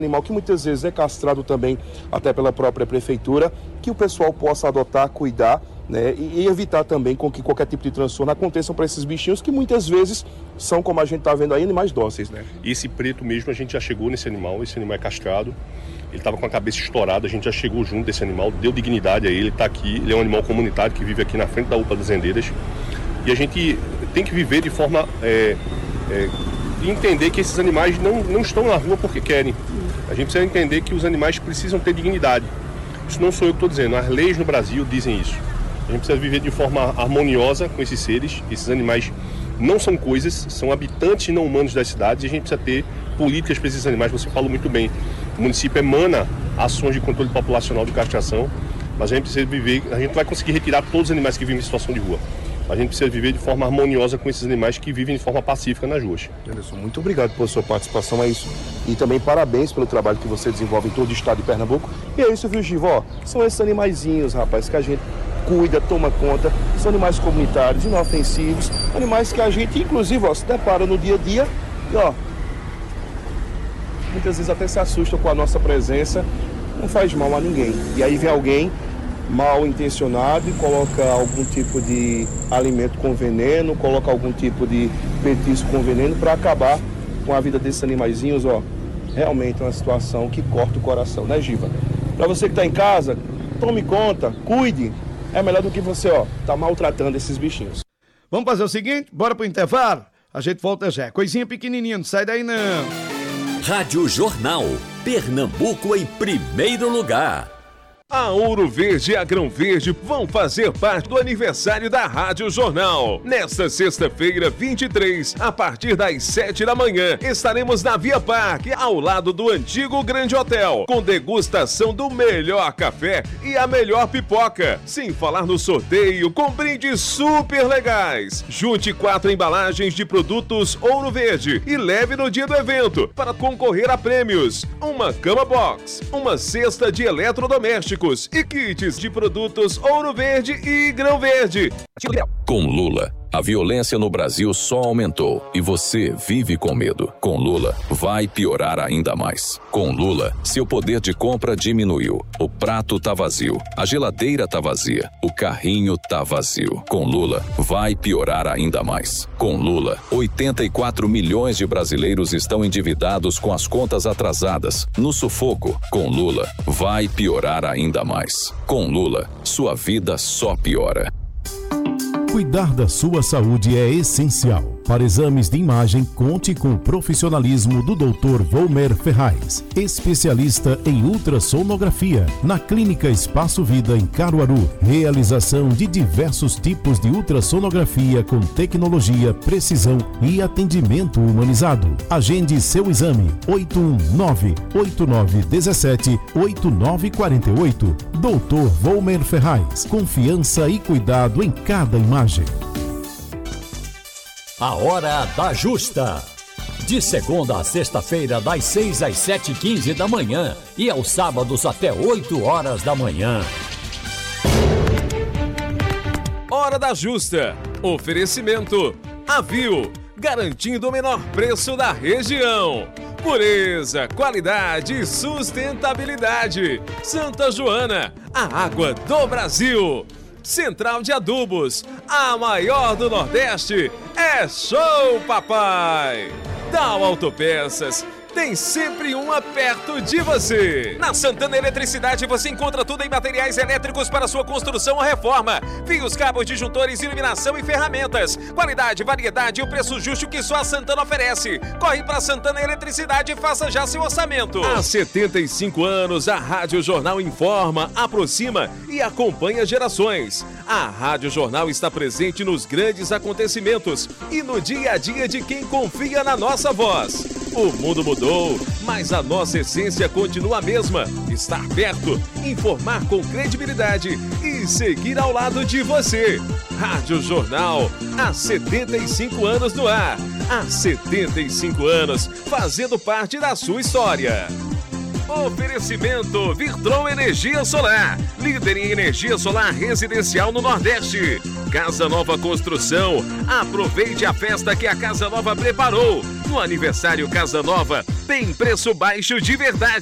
animal que muitas vezes é castrado também até pela própria prefeitura, que o pessoal possa adotar, cuidar, né, e evitar também com que qualquer tipo de transtorno aconteça para esses bichinhos que muitas vezes são, como a gente está vendo aí, animais dóceis, né? Esse preto mesmo, a gente já chegou nesse animal é castrado, ele estava com a cabeça estourada, a gente já chegou junto desse animal, deu dignidade a ele, está aqui, ele é um animal comunitário que vive aqui na frente da UPA das Rendeiras, e a gente tem que viver de forma... entender que esses animais não estão na rua porque querem. A gente precisa entender que os animais precisam ter dignidade. Isso não sou eu que estou dizendo, as leis no Brasil dizem isso. A gente precisa viver de forma harmoniosa com esses seres. Esses animais não são coisas, são habitantes não humanos das cidades, e a gente precisa ter políticas para esses animais. Você falou muito bem, o município emana ações de controle populacional de castração, mas a gente precisa viver, a gente vai conseguir retirar todos os animais que vivem em situação de rua. A gente precisa viver de forma harmoniosa com esses animais que vivem de forma pacífica nas ruas. Anderson, muito obrigado pela sua participação, é isso. E também parabéns pelo trabalho que você desenvolve em todo o estado de Pernambuco. E é isso, viu, Giva? Ó, são esses animaizinhos, rapaz, que a gente cuida, toma conta. São animais comunitários, inofensivos, animais que a gente, inclusive, ó, se depara no dia a dia e, ó, muitas vezes até se assustam com a nossa presença. Não faz mal a ninguém. E aí vem alguém mal intencionado e coloca algum tipo de alimento com veneno, coloca algum tipo de petisco com veneno para acabar com a vida desses animaizinhos, ó. Realmente é uma situação que corta o coração, né, Giva? Para você que está em casa, tome conta, cuide. É melhor do que você, ó, tá maltratando esses bichinhos. Vamos fazer o seguinte, bora pro intervalo? A gente volta já. Coisinha pequenininha, não sai daí não. Rádio Jornal, Pernambuco em primeiro lugar. A Ouro Verde e a Grão Verde vão fazer parte do aniversário da Rádio Jornal. Nesta sexta-feira, 23, a partir das 7 da manhã, estaremos na Via Parque, ao lado do antigo Grande Hotel, com degustação do melhor café e a melhor pipoca. Sem falar no sorteio com brindes super legais. Junte 4 embalagens de produtos Ouro Verde e leve no dia do evento para concorrer a prêmios. Uma cama box, uma cesta de eletrodomésticos e kits de produtos Ouro Verde e Grão Verde. Com Lula, a violência no Brasil só aumentou e você vive com medo. Com Lula, vai piorar ainda mais. Com Lula, seu poder de compra diminuiu. O prato tá vazio, a geladeira tá vazia, o carrinho tá vazio. Com Lula, vai piorar ainda mais. Com Lula, 84 milhões de brasileiros estão endividados com as contas atrasadas, no sufoco. Com Lula, vai piorar ainda mais. Com Lula, sua vida só piora. Cuidar da sua saúde é essencial. Para exames de imagem, conte com o profissionalismo do Dr. Volmer Ferraz, especialista em ultrassonografia, na Clínica Espaço Vida em Caruaru. Realização de diversos tipos de ultrassonografia com tecnologia, precisão e atendimento humanizado. Agende seu exame 819-8917-8948. Dr. Volmer Ferraz, confiança e cuidado em cada imagem. A Hora da Justa. De segunda a sexta-feira, das 6 às 7h15 da manhã e aos sábados até 8 horas da manhã. Hora da Justa. Oferecimento Avil, garantindo o menor preço da região. Pureza, qualidade e sustentabilidade. Santa Joana, a água do Brasil. Central de Adubos, a maior do Nordeste. É show, papai! Dow Autopeças, tem sempre uma perto de você. Na Santana Eletricidade você encontra tudo em materiais elétricos para sua construção ou reforma. Fios, cabos, disjuntores, iluminação e ferramentas. Qualidade, variedade e o preço justo que só a Santana oferece. Corre para Santana Eletricidade e faça já seu orçamento. Há 75 anos, a Rádio Jornal informa, aproxima e acompanha gerações. A Rádio Jornal está presente nos grandes acontecimentos e no dia a dia de quem confia na nossa voz. O mundo mudou, mas a nossa essência continua a mesma. Estar perto, informar com credibilidade e seguir ao lado de você. Rádio Jornal, há 75 anos no ar. Há 75 anos, fazendo parte da sua história. Oferecimento Virtron Energia Solar, líder em energia solar residencial no Nordeste. Casa Nova Construção, aproveite a festa que a Casa Nova preparou. No aniversário Casa Nova, tem preço baixo de verdade.